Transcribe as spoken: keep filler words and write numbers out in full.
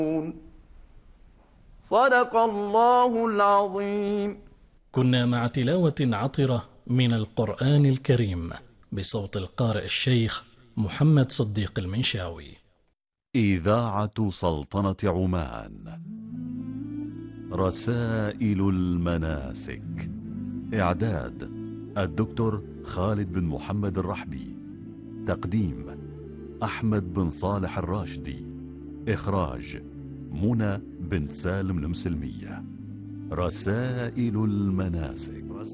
صدق الله العظيم. كنا مع تلاوة عطرة من القرآن الكريم بصوت القارئ الشيخ محمد صديق المنشاوي. إذاعة سلطنة عمان. رسائل المناسك. إعداد الدكتور خالد بن محمد الرحبي. تقديم أحمد بن صالح الراشدي. إخراج منى بنت سالم المسلمية. رسائل المناسك.